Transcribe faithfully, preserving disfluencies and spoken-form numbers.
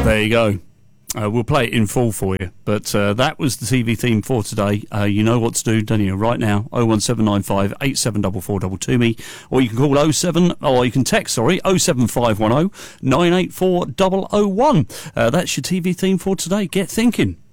There you go. Uh, we'll play it in full for you. But uh, that was the T V theme for today. Uh, you know what to do, don't you? Right now, oh one seven nine five eight seven four four two two me, or you can call oh seven, or you can text, sorry, oh seven five one oh nine eight four oh oh one. Uh, that's your T V theme for today. Get thinking.